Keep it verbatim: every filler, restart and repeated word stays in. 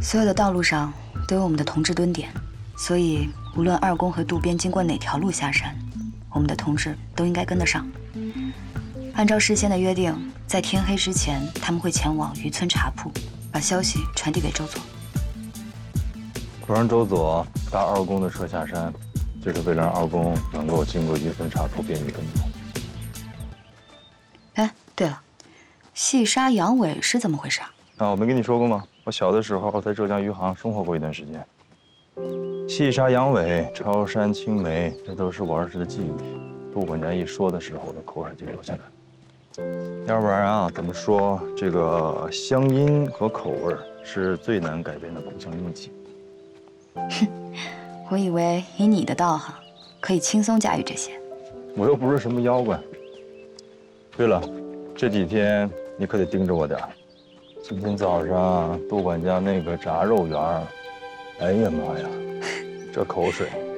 所有的道路上都有我们的同志蹲点，所以无论二公和渡边经过哪条路下山，我们的同志都应该跟得上。按照事先的约定，在天黑之前，他们会前往渔村茶铺，把消息传递给周佐。 我让周佐搭二公的车下山，就是为了让二公能够经过渔村茶铺便于跟踪。 哎，对了，细沙阳痿是怎么回事啊？ 啊，我没跟你说过吗？我小的时候在浙江余杭生活过一段时间。细沙阳痿、超山青梅，这都是我儿时的记忆。杜管家一说的时候，我的口水就流下来了。要不然啊，怎么说这个乡音和口味是最难改变的骨相印记？ 哼，我以为以你的道行，可以轻松驾驭这些。 我又不是什么妖怪。对了，这几天你可得盯着我点儿。今天早上杜管家那个炸肉圆儿，哎呀妈呀，这口水！